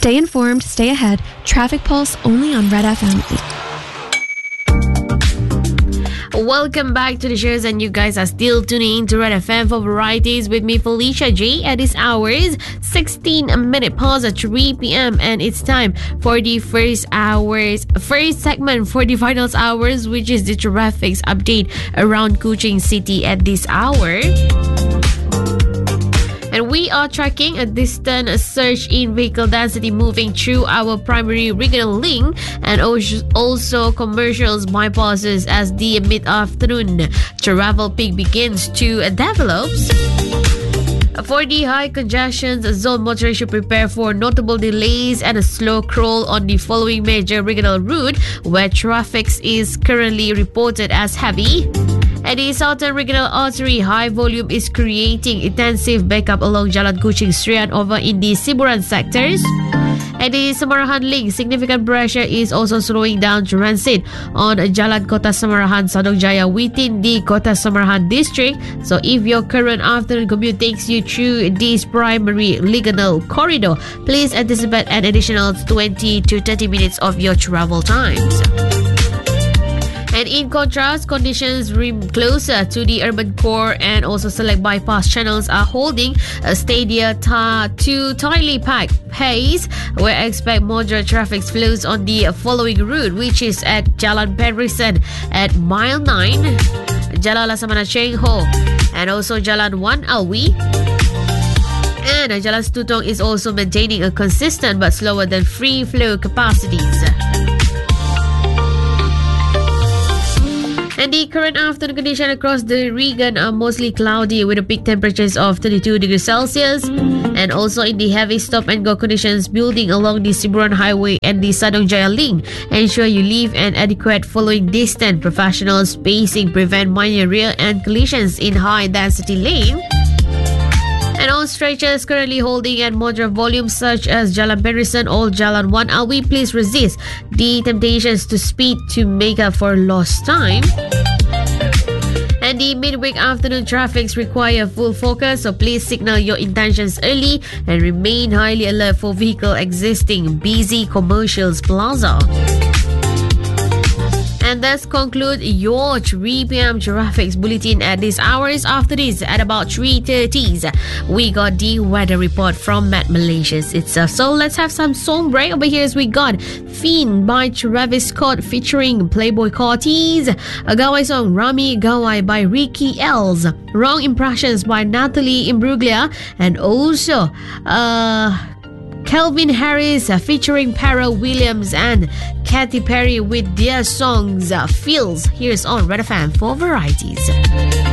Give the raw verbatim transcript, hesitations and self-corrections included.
Stay informed, stay ahead. Traffic Pulse only on Red F M. Welcome back to the shows, and you guys are still tuning in to Red F M for varieties with me, Felicia J. At this hour's sixteen minute pause at three p.m. and it's time for the first hours, first segment for the finals hours, which is the traffic update around Kuching City at this hour. And we are tracking a distant surge in vehicle density moving through our primary regional link and also commercials bypasses as the mid-afternoon travel peak begins to develop. For the high congestion zone, motorists should prepare for notable delays and a slow crawl on the following major regional route where traffic is currently reported as heavy. At the Southern Regional Artery, high volume is creating intensive backup along Jalan Kuching Strian over in the Siburan sectors. At the Samarahan link, significant pressure is also slowing down transit on Jalan Kota Samarahan Sadong Jaya within the Kota Samarahan district. So if your current afternoon commute takes you through this primary regional corridor, please anticipate an additional twenty to thirty minutes of your travel times. And in contrast, conditions remain closer to the urban core and also select bypass channels are holding a steadier ta- to tightly packed pace, where I expect moderate traffic flows on the following route, which is at Jalan Penrisen at mile nine, Jalan Laksamana Cheng Ho, and also Jalan Wan Alwi. And Jalan Stutong is also maintaining a consistent but slower than free flow capacities. And the current afternoon condition across the region are mostly cloudy with a peak temperatures of thirty-two degrees Celsius. And also in the heavy stop and go conditions building along the Siburan Highway and the Sadong Jaya link. Ensure you leave an adequate following distance. Professional spacing prevent minor rear end collisions in high density lane. And on stretches currently holding at moderate volumes such as Jalan Penrisen or Jalan Wan Alwi, please resist the temptations to speed to make up for lost time. And the midweek afternoon traffics require full focus, so please signal your intentions early and remain highly alert for vehicle existing busy commercials plaza. And thus conclude your three p.m. traffic bulletin at these hours. After this, at about three thirty, we got the weather report from Met Malaysia itself. So let's have some song break. Over here we got Fiend by Travis Scott featuring Playboy Cortez, a Gawai song Rami Gawai by Ricky Els, Wrong Impressions by Natalie Imbruglia, and also uh Calvin Harris uh, featuring Pharrell Williams and Katy Perry with their songs uh, Feels. Here's on Red F M for varieties.